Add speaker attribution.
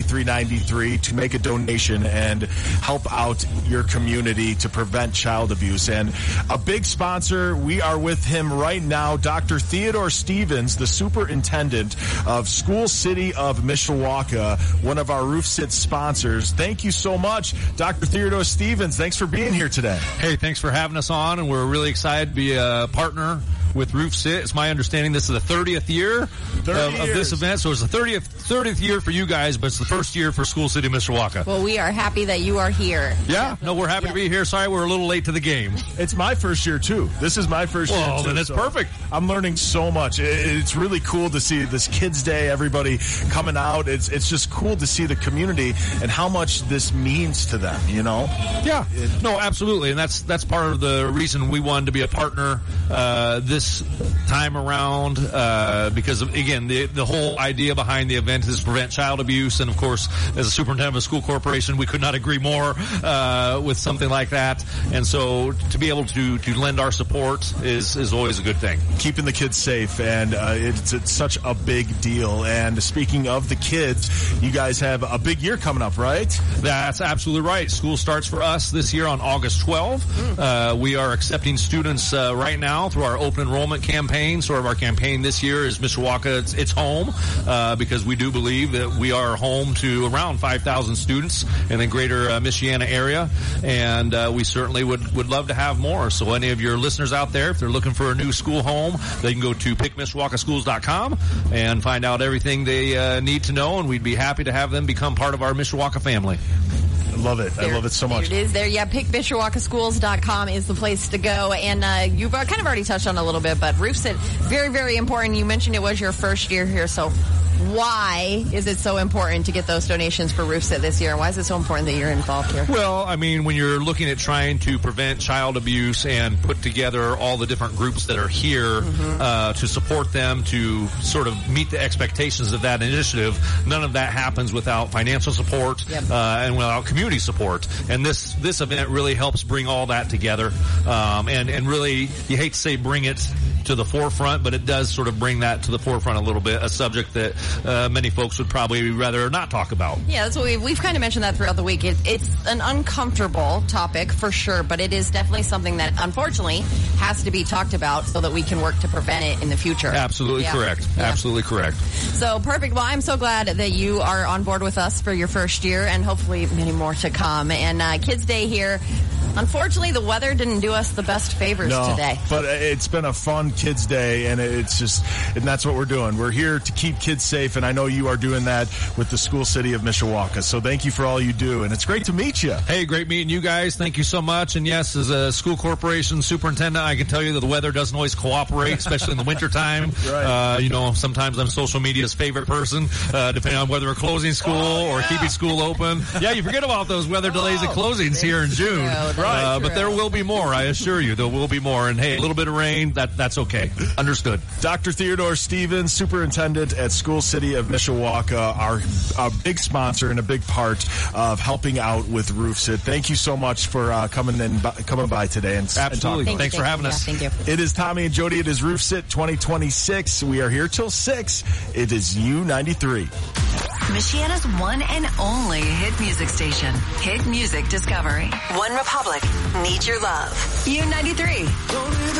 Speaker 1: 9393 to make a donation and help out your community to prevent child abuse. And a big sponsor, we are with him right now, Dr. Theodore Stevens, the superintendent of School City of Mishawaka, one of our Roof Sit sponsors. Thank you so much, Dr. Theodore Stevens. Thanks for being here today.
Speaker 2: Hey, thanks for having us on, and we're really excited to be a partner with Roof Sit. It's my understanding this is the 30th year of this event, so it's the 30th year for you guys, but it's the first year for School City of Mishawaka.
Speaker 3: Well, we are happy that you are here.
Speaker 2: Yeah, no, we're happy to be here. Sorry we're a little late to the game.
Speaker 1: It's my first year, too. This is my first year, too.
Speaker 2: Well, then it's perfect.
Speaker 1: I'm learning so much. It's really cool to see this Kids Day, everybody coming out. It's just cool to see the community and how much this means to them, you know?
Speaker 2: Yeah. No, absolutely. And that's part of the reason we wanted to be a partner this time around, because, again, the whole idea behind the event is to prevent child abuse. And, of course, as a superintendent of a school corporation, we could not agree more with something like that. And so to be able to lend our support is always a good thing.
Speaker 1: Keeping the kids safe, and it's such a big deal. And speaking of the kids, you guys have a big year coming up, right?
Speaker 2: That's absolutely right. School starts for us this year on August 12th. We are accepting students right now through our open enrollment campaign. Sort of our campaign this year is Mishawaka, it's home, because we do believe that we are home to around 5,000 students in the greater Michiana area, and we certainly would love to have more. So any of your listeners out there, if they're looking for a new school home, they can go to pickmishawakaschools.com and find out everything they need to know, and we'd be happy to have them become part of our Mishawaka family.
Speaker 1: I love it. I love it so much.
Speaker 3: It is there. Yeah, pickmishawakaschools.com is the place to go. And you've kind of already touched on it a little bit, but Roof Sit, very, very important. You mentioned it was your first year here, so why is it so important to get those donations for Roof Sit this year? Why is it so important that you're involved here?
Speaker 2: Well, I mean, when you're looking at trying to prevent child abuse and put together all the different groups that are here to support them, to sort of meet the expectations of that initiative, none of that happens without financial support and without community support. And this event really helps bring all that together. And really, you hate to say bring it to the forefront, but it does sort of bring that to the forefront a little bit, a subject that many folks would probably rather not talk about.
Speaker 3: Yeah, that's what we've kind of mentioned that throughout the week. It's an uncomfortable topic for sure, but it is definitely something that unfortunately has to be talked about so that we can work to prevent it in the future.
Speaker 2: Absolutely correct. Yeah. Absolutely correct.
Speaker 3: So perfect. Well, I'm so glad that you are on board with us for your first year, and hopefully many more to come. And Kids Day here. Unfortunately, the weather didn't do us the best favors today.
Speaker 1: But it's been a fun Kids Day, and and that's what we're doing. We're here to keep kids safe, and I know you are doing that with the School City of Mishawaka. So thank you for all you do, and it's great to meet you.
Speaker 2: Hey, great meeting you guys. Thank you so much. And yes, as a school corporation superintendent, I can tell you that the weather doesn't always cooperate, especially in the wintertime. Right. Sometimes I'm social media's favorite person, depending on whether we're closing school or keeping school open. Yeah, you forget about those weather delays and closings here in June.
Speaker 1: Right.
Speaker 2: But there will be more, I assure you. There will be more. And hey, a little bit of rain, that's okay. Understood.
Speaker 1: Dr. Theodore Stevens, superintendent at School City of Mishawaka, our big sponsor and a big part of helping out with Roof Sit. Thank you so much for coming by today and
Speaker 2: absolutely.
Speaker 1: And
Speaker 2: Thanks for having us.
Speaker 3: Thank you.
Speaker 1: It is Tommy and Jody. It is Roof Sit 2026. We are here till 6. It is U93.
Speaker 4: Michiana's one and only hit music station. Hit Music Discovery. One Republic. Need your love. U93.